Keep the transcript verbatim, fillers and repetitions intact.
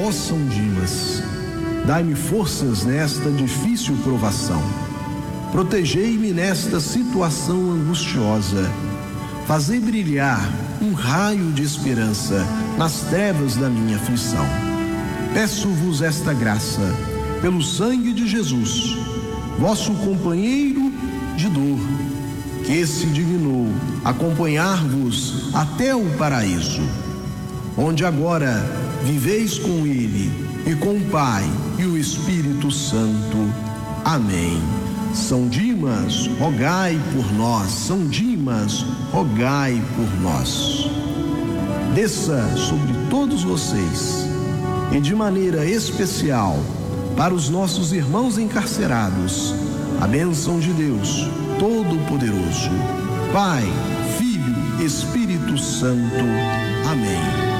Ó São Dimas, dai-me forças nesta difícil provação. Protegei-me nesta situação angustiosa. Fazei brilhar um raio de esperança nas trevas da minha aflição. Peço-vos esta graça, pelo sangue de Jesus, vosso companheiro de dor, que se dignou acompanhar-vos até o paraíso, onde agora viveis com ele e com o Pai e o Espírito Santo. Amém. São Dimas, rogai por nós. São Dimas, rogai por nós. Desça sobre todos vocês, e de maneira especial para os nossos irmãos encarcerados, a bênção de Deus Todo-Poderoso, Pai, Filho, Espírito Santo. Amém.